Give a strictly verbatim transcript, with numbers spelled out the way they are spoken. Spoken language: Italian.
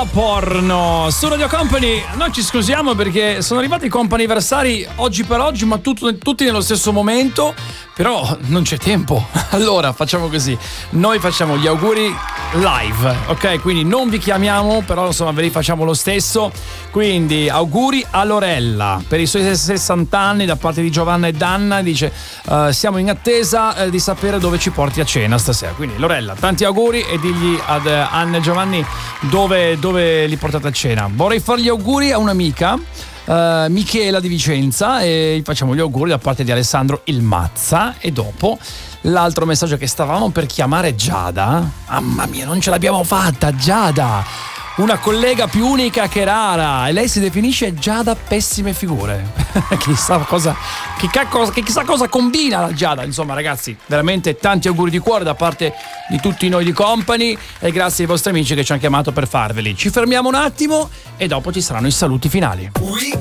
Giada Porno su Radio Company. Noi ci scusiamo perché sono arrivati i comp'anniversari oggi per oggi, ma tutto, tutti nello stesso momento. Però non c'è tempo. Allora facciamo così: noi facciamo gli auguri live, ok? Quindi non vi chiamiamo, però insomma ve li facciamo lo stesso. Quindi auguri a Lorella per i suoi sessanta anni da parte di Giovanna e Danna. Dice uh, siamo in attesa eh, di sapere dove ci porti a cena stasera. Quindi Lorella, tanti auguri e digli ad uh, Anna e Giovanni dove, dove li portate a cena. Vorrei fare gli auguri a un'amica, Uh, Michela di Vicenza, e gli facciamo gli auguri da parte di Alessandro il Mazza. E dopo l'altro messaggio che stavamo per chiamare Giada. Mamma mia, non ce l'abbiamo fatta, Giada, una collega più unica che rara, e lei si definisce Giada pessime figure. chissà cosa che cacco, che chissà cosa combina la Giada. Insomma ragazzi, veramente tanti auguri di cuore da parte di tutti noi di Company, e grazie ai vostri amici che ci hanno chiamato per farveli. Ci fermiamo un attimo e dopo ci saranno i saluti finali. We